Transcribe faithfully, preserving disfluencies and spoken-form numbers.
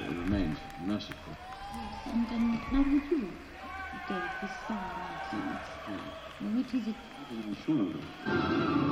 it remains merciful. Yes, and, and now would you, Dave, this silence? Yes, yes. What is it? It is true.